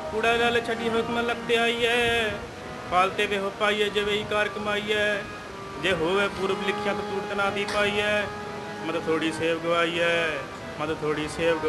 कूड़ा गल छड़ी हुक्म लगते आईए, पालते वे हो पाइए जिवे ही कार कमाइए, जे होवे पूर्व लिखिया तो टूट ना दी पाइए, मत थोड़ी सेव गवाइए, मत थोड़ी सेव